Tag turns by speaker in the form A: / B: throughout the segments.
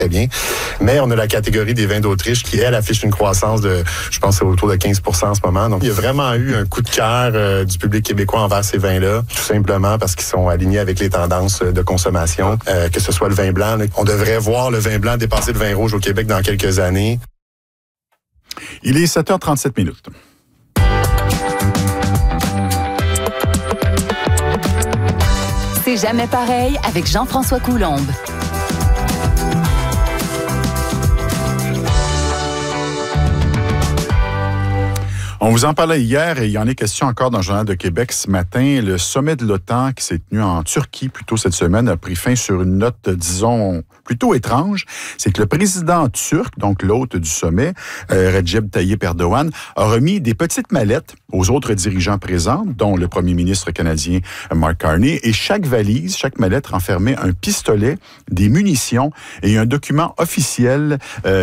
A: très bien. Mais on a la catégorie des vins d'Autriche qui, elle, affiche une croissance de, je pense, c'est autour de 15% en ce moment. Donc, il y a vraiment eu un coup de cœur du public québécois envers ces vins-là, tout simplement parce qu'ils sont alignés avec les tendances de consommation, que ce soit le vin blanc. Là. On devrait voir le vin blanc dépasser le vin rouge au Québec dans quelques années.
B: Il est 7h37 minutes.
C: C'est jamais pareil avec Jean-François Coulombe.
B: On vous en parlait hier et il y en est question encore dans le Journal de Québec ce matin. Le sommet de l'OTAN qui s'est tenu en Turquie plus tôt cette semaine a pris fin sur une note, disons, plutôt étrange. C'est que le président turc, donc l'hôte du sommet, Recep Tayyip Erdogan, a remis des petites mallettes aux autres dirigeants présents, dont le premier ministre canadien Mark Carney. Et chaque valise, chaque mallette renfermait un pistolet, des munitions et un document officiel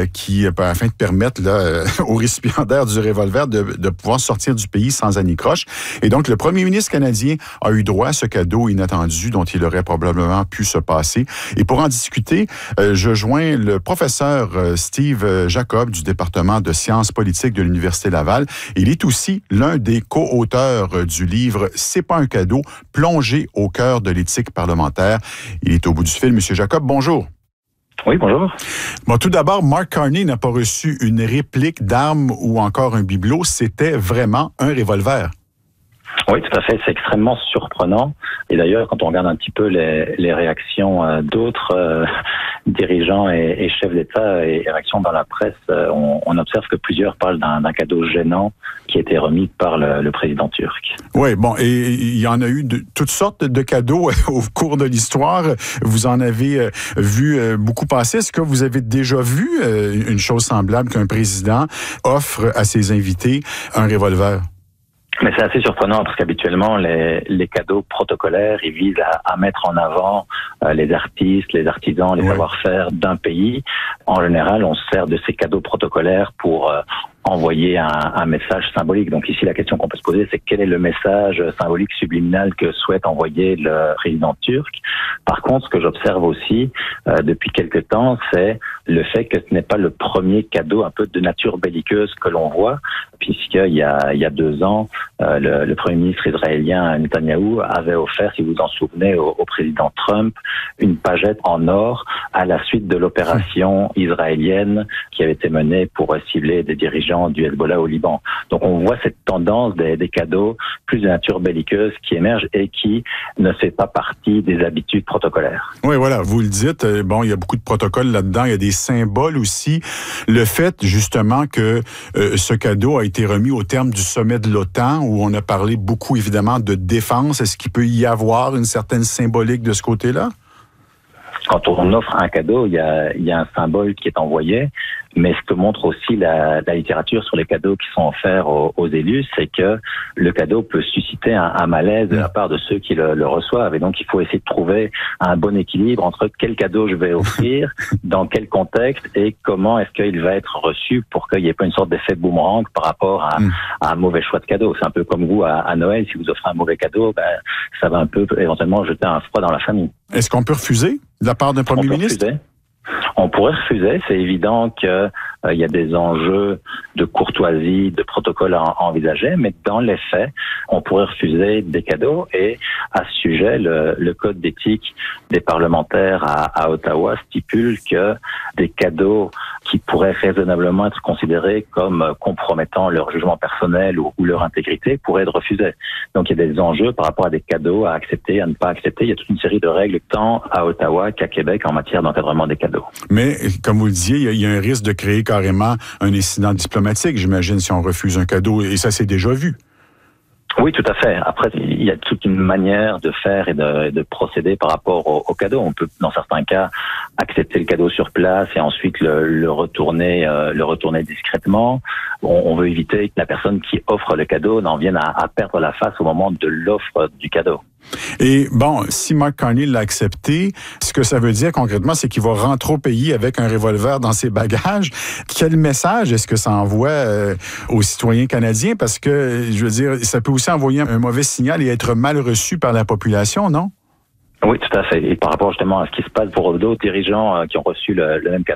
B: afin de permettre aux récipiendaires du revolver de pouvoir sortir du pays sans anicroche. Et donc, le premier ministre canadien a eu droit à ce cadeau inattendu dont il aurait probablement pu se passer. Et pour en discuter, je joins le professeur Steve Jacob du département de sciences politiques de l'Université Laval. Il est aussi l'un des co-auteurs du livre « C'est pas un cadeau, plongé au cœur de l'éthique parlementaire ». Il est au bout du fil. Monsieur Jacob, bonjour.
D: Oui, bonjour.
B: Bon, tout d'abord, Mark Carney n'a pas reçu une réplique d'arme ou encore un bibelot. C'était vraiment un revolver.
D: Oui, tout à fait. C'est extrêmement surprenant. Et d'ailleurs, quand on regarde un petit peu les réactions d'autres dirigeants et chefs d'État et réactions dans la presse, on observe que plusieurs parlent d'un cadeau gênant qui a été remis par le président turc.
B: Oui, bon, et il y en a eu toutes sortes de cadeaux au cours de l'histoire. Vous en avez vu beaucoup passer. Est-ce que vous avez déjà vu une chose semblable qu'un président offre à ses invités un revolver?
D: Mais c'est assez surprenant parce qu'habituellement, les cadeaux protocolaires, ils visent à mettre en avant les artistes, les artisans, les savoir-faire d'un pays. En général, on se sert de ces cadeaux protocolaires pour envoyer un message symbolique. Donc ici, la question qu'on peut se poser, c'est quel est le message symbolique subliminal que souhaite envoyer le président turc. Par contre, ce que j'observe aussi depuis quelque temps, c'est le fait que ce n'est pas le premier cadeau un peu de nature belliqueuse que l'on voit, puisqu'il y a 2 ans, le premier ministre israélien Netanyahou avait offert, si vous vous en souvenez, au président Trump, une pagette en or à la suite de l'opération israélienne qui avait été menée pour cibler des dirigeants du Hezbollah au Liban. Donc on voit cette tendance des cadeaux plus de nature belliqueuse qui émerge et qui ne fait pas partie des habitudes protocolaires.
B: Oui, voilà, vous le dites, bon, il y a beaucoup de protocoles là-dedans, il y a des symboles aussi. Le fait, justement, que ce cadeau a été remis au terme du sommet de l'OTAN, où on a parlé beaucoup, évidemment, de défense, est-ce qu'il peut y avoir une certaine symbolique de ce côté-là?
D: Quand on offre un cadeau, il y a un symbole qui est envoyé, mais ce que montre aussi la littérature sur les cadeaux qui sont offerts aux élus, c'est que le cadeau peut susciter un malaise de la part de ceux qui le reçoivent. Et donc, il faut essayer de trouver un bon équilibre entre quel cadeau je vais offrir, dans quel contexte et comment est-ce qu'il va être reçu pour qu'il n'y ait pas une sorte d'effet boomerang par rapport à un mauvais choix de cadeau. C'est un peu comme vous à Noël, si vous offrez un mauvais cadeau, ça va un peu éventuellement jeter un froid dans la famille.
B: Est-ce qu'on peut refuser de la part d'un premier ministre?
D: On pourrait refuser. C'est évident qu'il y a des enjeux de courtoisie, de protocole à envisager, mais dans les faits, on pourrait refuser des cadeaux. Et à ce sujet, le code d'éthique des parlementaires à Ottawa stipule que des cadeaux qui pourraient raisonnablement être considérés comme compromettant leur jugement personnel ou leur intégrité pourraient être refusés. Donc il y a des enjeux par rapport à des cadeaux à accepter, à ne pas accepter. Il y a toute une série de règles tant à Ottawa qu'à Québec en matière d'encadrement des cadeaux.
B: Mais, comme vous le disiez, il y a un risque de créer carrément un incident diplomatique, j'imagine, si on refuse un cadeau, et ça s'est déjà vu.
D: Oui, tout à fait. Après, il y a toute une manière de faire et de procéder par rapport au cadeau. On peut, dans certains cas, accepter le cadeau sur place et ensuite le retourner discrètement. On veut éviter que la personne qui offre le cadeau n'en vienne à perdre la face au moment de l'offre du cadeau.
B: Et bon, si Mark Carney l'a accepté, ce que ça veut dire concrètement, c'est qu'il va rentrer au pays avec un revolver dans ses bagages. Quel message est-ce que ça envoie aux citoyens canadiens? Parce que, je veux dire, ça peut aussi envoyer un mauvais signal et être mal reçu par la population, non?
D: Oui, tout à fait. Et par rapport justement à ce qui se passe pour d'autres dirigeants qui ont reçu le même cadeau,